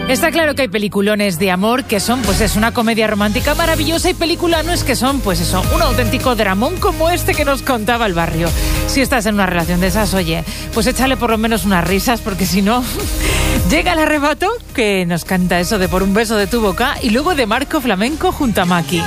Está claro que hay peliculones de amor que son, pues es una comedia romántica maravillosa, y peliculones que son, pues eso, un auténtico dramón como este que nos contaba el Barrio. Si estás en una relación de esas, oye, pues échale por lo menos unas risas, porque si no, llega el arrebato, que nos canta eso de Por un beso de tu boca, y luego de Marco Flamenco junto a Maki.